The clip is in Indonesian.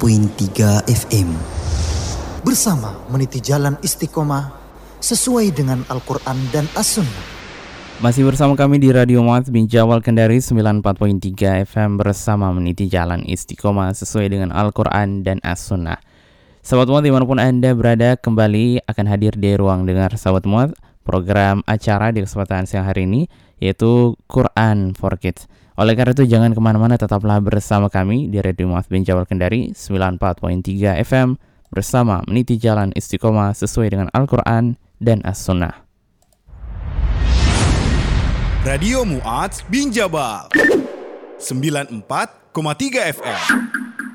94.3 FM. Bersama meniti jalan istiqomah sesuai dengan Al-Quran dan As-Sunnah. Masih bersama kami di Radio Mu'adz bin Jabal Kendari 94.3 FM bersama meniti jalan istiqomah sesuai dengan Al-Quran dan As-Sunnah. Sahabat Mu'adz dimanapun Anda berada, kembali akan hadir di ruang dengar Sahabat Mu'adz program acara di kesempatan siang hari ini, yaitu Quran for Kids. Oleh karena itu jangan kemana-mana, tetaplah bersama kami di Radio Mu'adz bin Jabal Kendari 94.3 FM bersama meniti jalan istiqomah sesuai dengan Al-Quran dan As-Sunnah. Radio Mu'adz bin Jabal 94,3 FM.